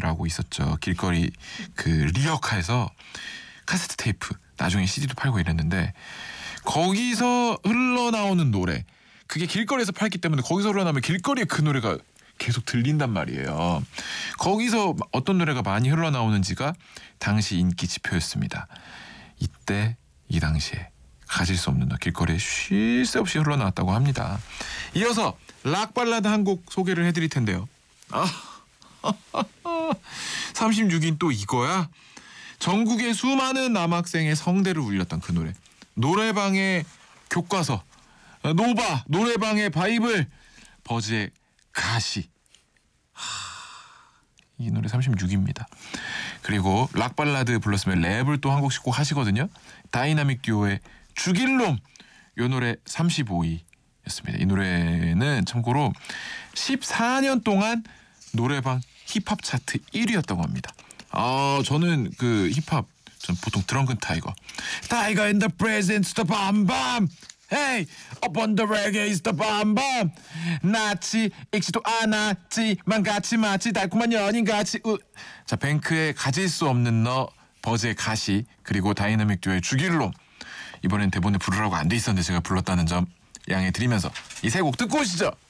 라고 있었죠. 길거리 그 리어카에서 카세트 테이프, 나중에 CD도 팔고 이랬는데 거기서 흘러나오는 노래, 그게 길거리에서 팔기 때문에 거기서 흘러나오면 길거리에 그 노래가 계속 들린단 말이에요. 거기서 어떤 노래가 많이 흘러나오는지가 당시 인기 지표였습니다. 이때 이 당시에 가질 수 없는 노래, 길거리에 쉴 새 없이 흘러나왔다고 합니다. 이어서 락 발라드 한 곡 소개를 해드릴 텐데요. 36인 또 이거야? 전국의 수많은 남학생의 성대를 울렸던 그 노래. 노래방의 교과서, 노바, 노래방의 바이블, 버즈의 가시. 이 노래 36입니다. 그리고 락 발라드 불렀으면 랩을 또 한 곡씩 꼭 하시거든요. 다이나믹 듀오의 죽일 놈, 이 노래 35위였습니다. 이 노래는 참고로 14년 동안 노래방 힙합 차트 1위였다고 합니다. 저는 그 힙합, 전 보통 드렁큰 타이거, 타이거 in the presence the 밤밤, hey upon the reggae is the 밤밤, 낫지 익지도 않았지만 같이 마치 달콤한 연인같이. 자, 뱅크의 가질 수 없는 너, 버즈의 가시, 그리고 다이나믹 듀오의 죽일 놈. 이번엔 대본에 부르라고 안 돼 있었는데 제가 불렀다는 점 양해 드리면서 이 세 곡 듣고 오시죠.